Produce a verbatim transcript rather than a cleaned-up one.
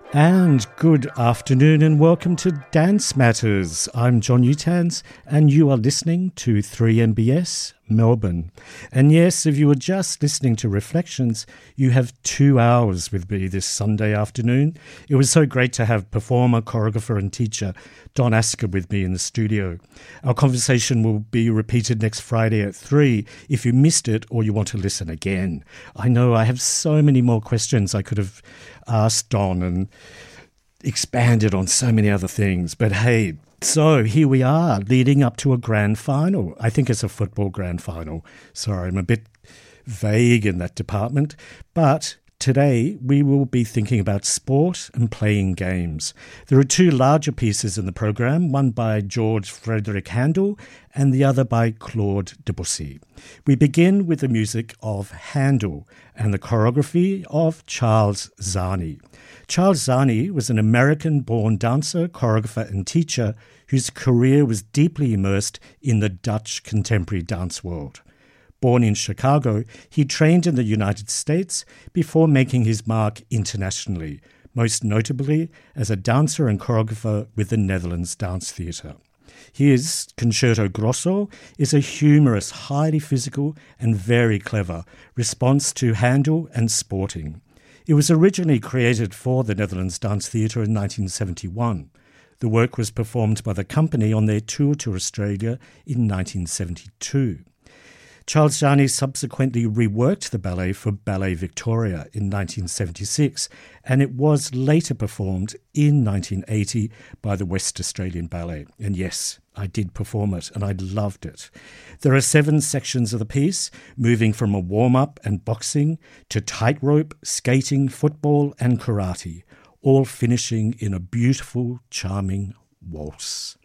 And good afternoon and welcome to Dance Matters. I'm John Utans and you are listening to three M B S Melbourne. And yes, if you were just listening to Reflections, you have two hours with me this Sunday afternoon. It was so great to have performer, choreographer and teacher Don Asker with me in the studio. Our conversation will be repeated next Friday at three if you missed it or you want to listen again. I know I have so many more questions I could have asked Don and expanded on so many other things. But hey, so here we are leading up to a grand final. I think it's a football grand final. Sorry, I'm a bit vague in that department. But today we will be thinking about sport and playing games. There are two larger pieces in the program, one by George Frederick Handel and the other by Claude Debussy. We begin with the music of Handel and the choreography of Charles Zarni. Charles Zarni was an American-born dancer, choreographer and teacher whose career was deeply immersed in the Dutch contemporary dance world. Born in Chicago, he trained in the United States before making his mark internationally, most notably as a dancer and choreographer with the Netherlands Dance Theatre. His Concerto Grosso is a humorous, highly physical and very clever response to Handel and sporting. It was originally created for the Netherlands Dance Theatre in nineteen seventy-one. The work was performed by the company on their tour to Australia in nineteen seventy-two. Charles Zarni subsequently reworked the ballet for Ballet Victoria in nineteen seventy-six, and it was later performed in nineteen eighty by the West Australian Ballet. And yes, I did perform it, and I loved it. There are seven sections of the piece, moving from a warm-up and boxing to tightrope, skating, football, and karate, all finishing in a beautiful, charming waltz.